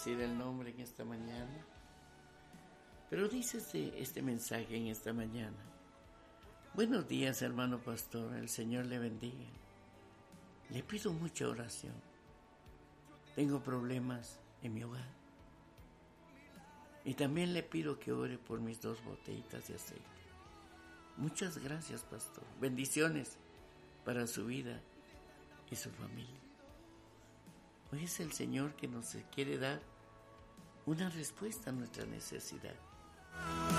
decir el nombre en esta mañana. Pero dice este mensaje en esta mañana. Buenos días, hermano pastor, el Señor le bendiga. Le pido mucha oración. Tengo problemas en mi hogar. Y también le pido que ore por mis 2 botellitas de aceite. Muchas gracias, pastor. Bendiciones para su vida y su familia. Hoy es el Señor que nos quiere dar una respuesta a nuestra necesidad.